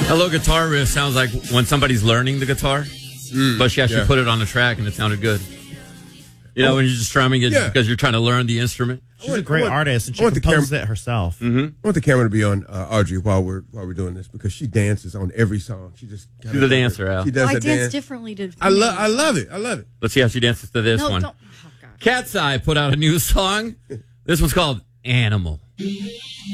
Hello guitar riff sounds like when somebody's learning the guitar, but she actually put it on the track and it sounded good. You know, when you're just strumming it because you're trying to learn the instrument. She's a great artist, and she composes it herself. I want the camera to be on Audrey while we're doing this because she dances on every song. She's a dancer, Al. She does I that dance dance differently to. I love it. I love it. Let's see how she dances to this one. Don't. Oh, God. Cat's Eye put out a new song. This one's called Animal.